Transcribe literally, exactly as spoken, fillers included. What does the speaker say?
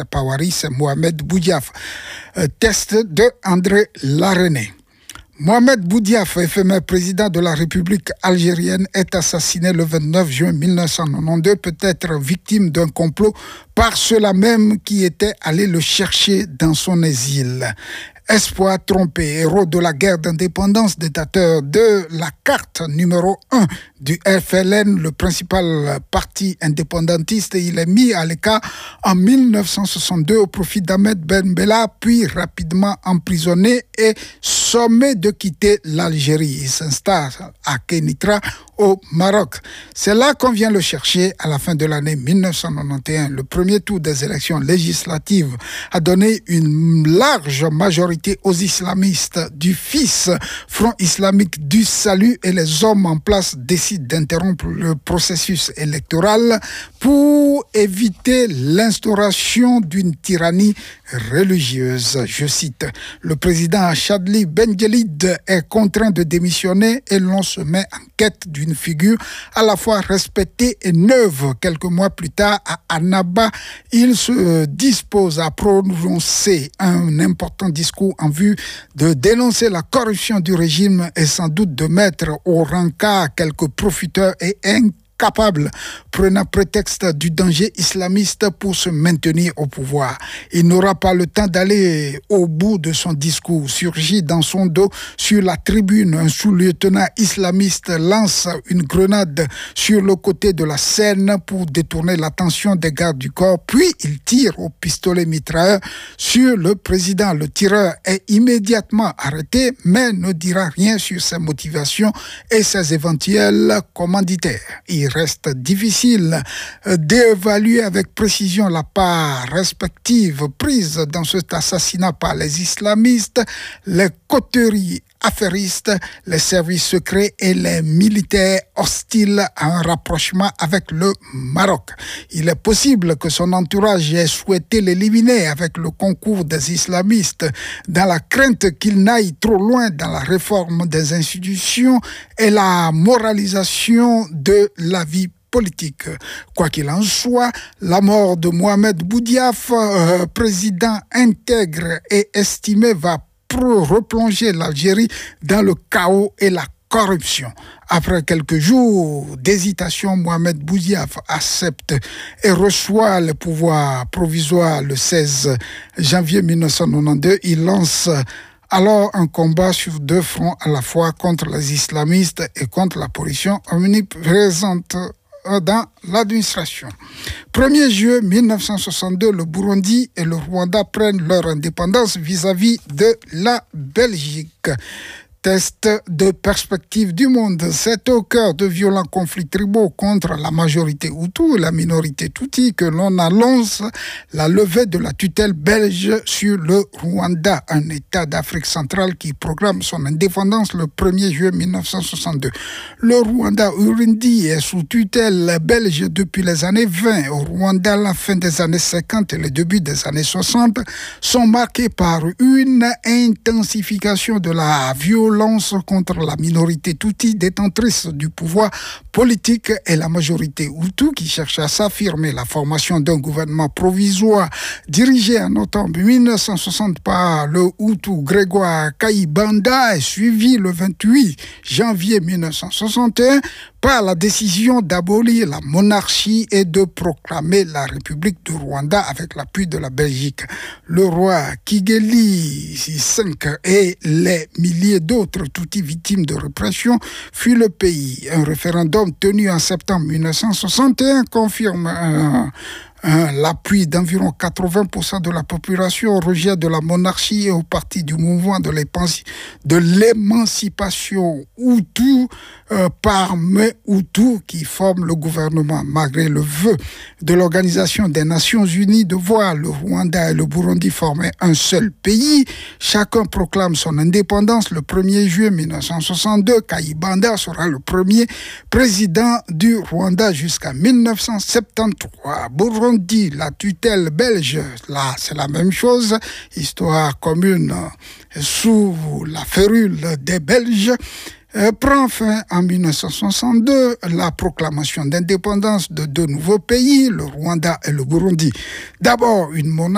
Pawari, c'est Mohamed Boudiaf. Euh, test de André Larené. Mohamed Boudiaf, éphémère président de la République algérienne, est assassiné le vingt-neuf juin mille neuf cent quatre-vingt-douze, peut-être victime d'un complot par ceux-là même qui étaient allés le chercher dans son exil. Espoir trompé, héros de la guerre d'indépendance, détenteur de la carte numéro un du F L N, le principal parti indépendantiste, il est mis à l'écart en mille neuf cent soixante-deux au profit d'Ahmed Ben Bella, puis rapidement emprisonné et sommé de quitter l'Algérie. Il s'installe à Kenitra, au Maroc. C'est là qu'on vient le chercher à la fin de l'année mille neuf cent quatre-vingt-onze. Le premier tour des élections législatives a donné une large majorité aux islamistes du fils Front islamique du salut, et les hommes en place décident d'interrompre le processus électoral pour éviter l'instauration d'une tyrannie religieuse. Je cite, le président Chadli Benjelid est contraint de démissionner et l'on se met en quête d'une figure à la fois respectée et neuve. Quelques mois plus tard, à Annaba, il se dispose à prononcer un important discours en vue de dénoncer la corruption du régime et sans doute de mettre au rencard quelques profiteurs et incapables, prenant prétexte du danger islamiste pour se maintenir au pouvoir. Il n'aura pas le temps d'aller au bout de son discours. Surgit dans son dos sur la tribune, un sous-lieutenant islamiste lance une grenade sur le côté de la scène pour détourner l'attention des gardes du corps, puis il tire au pistolet mitrailleur sur le président. Le tireur est immédiatement arrêté, mais ne dira rien sur ses motivations et ses éventuels commanditaires. Il reste difficile d'évaluer avec précision la part respective prise dans cet assassinat par les islamistes, les coteries affairistes, les services secrets et les militaires hostiles à un rapprochement avec le Maroc. Il est possible que son entourage ait souhaité l'éliminer avec le concours des islamistes, dans la crainte qu'il n'aille trop loin dans la réforme des institutions et la moralisation de la vie politique. Quoi qu'il en soit, la mort de Mohamed Boudiaf, euh, président intègre et estimé, va replonger l'Algérie dans le chaos et la corruption. Après quelques jours d'hésitation, Mohamed Boudiaf accepte et reçoit le pouvoir provisoire le seize janvier mille neuf cent quatre-vingt-douze. Il lance alors un combat sur deux fronts à la fois contre les islamistes et contre la pollution omniprésente dans l'administration. premier juillet mille neuf cent soixante-deux, le Burundi et le Rwanda prennent leur indépendance vis-à-vis de la Belgique. Test de perspective du monde. C'est au cœur de violents conflits tribaux contre la majorité Hutu et la minorité Tutsi que l'on annonce la levée de la tutelle belge sur le Rwanda, un État d'Afrique centrale qui programme son indépendance le premier juillet mille neuf cent soixante-deux. Le Rwanda-Urundi est sous tutelle belge depuis les années vingt. Au Rwanda, la fin des années cinquante et le début des années soixante sont marqués par une intensification de la violence contre la minorité Tutsi détentrice du pouvoir politique et la majorité Hutu qui cherche à s'affirmer. La formation d'un gouvernement provisoire dirigé en octobre mille neuf cent soixante par le Hutu Grégoire Kayibanda est suivi le vingt-huit janvier mille neuf cent soixante et un par la décision d'abolir la monarchie et de proclamer la République du Rwanda avec l'appui de la Belgique. Le roi Kigeli cinq et les milliers d'autres Tutsis victimes de répression fuient le pays. Un référendum tenu en septembre mille neuf cent soixante et un confirme un Hein, l'appui d'environ quatre-vingts pour cent de la population au rejet de la monarchie et au parti du mouvement de, de l'émancipation Hutu euh, par mes Hutus qui forment le gouvernement. Malgré le vœu de l'Organisation des Nations Unies de voir le Rwanda et le Burundi former un seul pays, chacun proclame son indépendance le premier juillet mille neuf cent soixante-deux. Kayibanda sera le premier président du Rwanda jusqu'à mille neuf cent soixante-treize. Burundi, la tutelle belge, là c'est la même chose, histoire commune sous la férule des Belges, euh, prend fin en mille neuf cent soixante-deux, la proclamation d'indépendance de deux nouveaux pays, le Rwanda et le Burundi. D'abord une monarchie